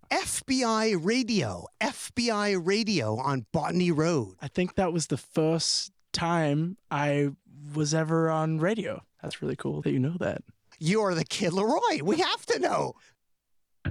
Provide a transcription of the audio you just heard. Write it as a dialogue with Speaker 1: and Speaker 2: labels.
Speaker 1: FBI Radio on Botany Road.
Speaker 2: I think that was the first time I was ever on radio. That's really cool that you know that.
Speaker 1: You are the Kid Leroy. We have to know.